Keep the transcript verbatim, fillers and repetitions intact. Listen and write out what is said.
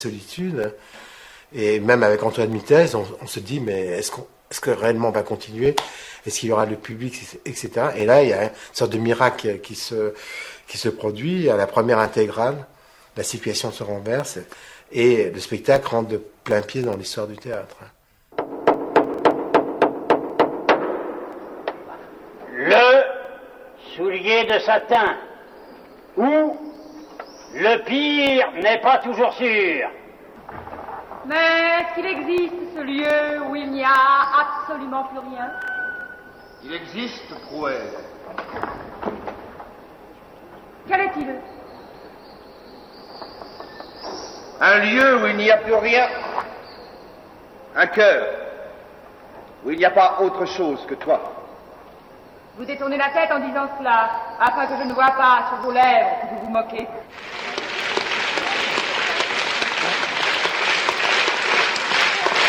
solitude. Et même avec Antoine Mitez, on, on se dit, mais est-ce qu'on, est-ce que réellement on va continuer? Est-ce qu'il y aura le public, et cetera. Et là, il y a une sorte de miracle qui se, qui se produit. À la première intégrale, la situation se renverse et le spectacle rentre de plein pied dans l'histoire du théâtre. Le soulier de satin, ou le pire n'est pas toujours sûr. Mais est-ce qu'il existe ce lieu où il n'y a absolument plus rien? Il existe, Prouel. Quel est-il? Un lieu où il n'y a plus rien. Un cœur où il n'y a pas autre chose que toi. Vous détournez la tête en disant cela, afin que je ne voie pas sur vos lèvres que vous vous moquez.